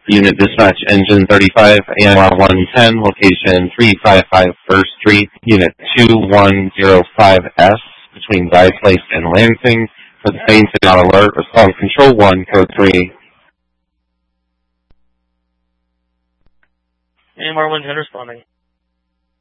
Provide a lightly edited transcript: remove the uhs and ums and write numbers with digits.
Unit Dispatch Engine 35, AMR 110, location 355 First Street, Unit 2105S, between Guy Place and Lansing. For the faint and not alert, respond Control 1, Code 3. AMR 110 responding.